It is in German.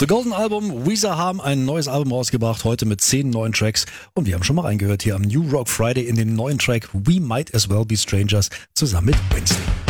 The Golden Album, Weezer haben ein neues Album rausgebracht, heute mit 10 neuen Tracks. Und wir haben schon mal reingehört hier am New Rock Friday in den neuen Track We Might As Well Be Strangers zusammen mit Wednesday.